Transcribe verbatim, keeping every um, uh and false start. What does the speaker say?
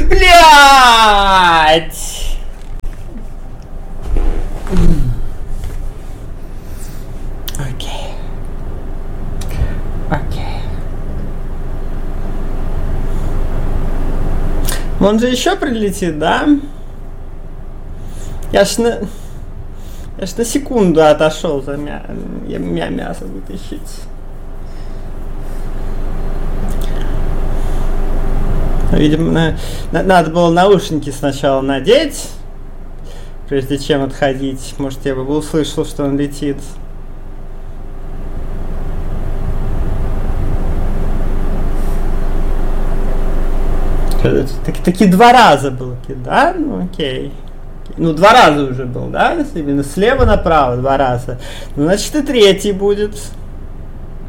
Блять! Окей. Окей. Он же еще прилетит, да? Я ж на... Я ж на секунду отошел за мя... мя... мясо вытащить. Видимо, на... надо было наушники сначала надеть, прежде чем отходить. Может, я бы услышал, что он летит. Так, таки два раза был, да? Ну, окей. Ну, два раза уже был, да? Именно слева направо два раза. Ну, значит, и третий будет.